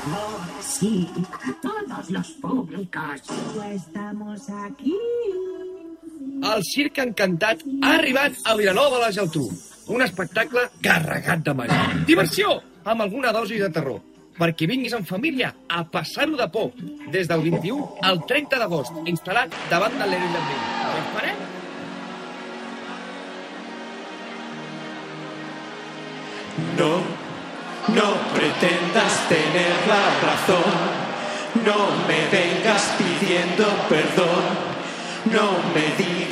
Oh, sí, todos los públicos. Estamos aquí. El Circ Encantat ha arribat a Vilanova de la Geltrú. Un espectacle carregat de màgia. Diversió, amb alguna dosi de terror. Perquè vinguis en família a passar-ho de por. Des del 21 al 30 d'agost, instal·lat davant de l'Airbnb. Ho esperem? No pretendas tener la razón, no me vengas pidiendo perdón, no me digas